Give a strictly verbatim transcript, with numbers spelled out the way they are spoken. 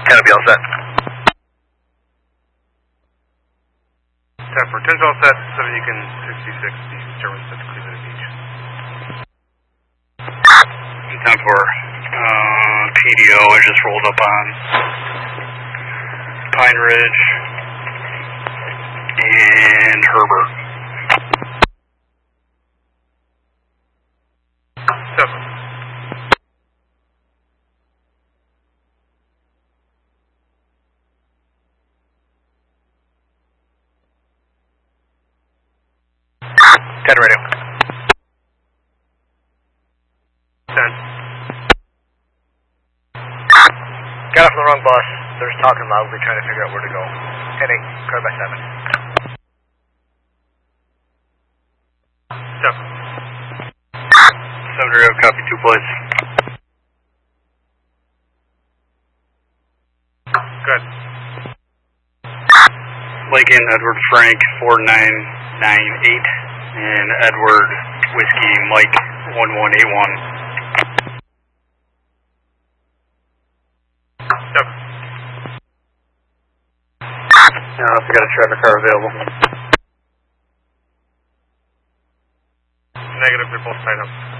Canopy all set. ten four, ten's all set, seven you can sixty-six, the German set to Cleveland Beach. ten four, uh, P D O, I just rolled up on Pine Ridge and Herbert. seven. ten radio. ten. Got off the wrong bus. They're talking loudly, trying to figure out where to go. ten eight, clear by seven. seven. seven radio, copy two plates. Good. Lincoln, Edward Frank, four nine nine eight, and Edward Whiskey Mike, one one eight one. seven. Uh, we got a traffic car available. Negative, they're both tied up.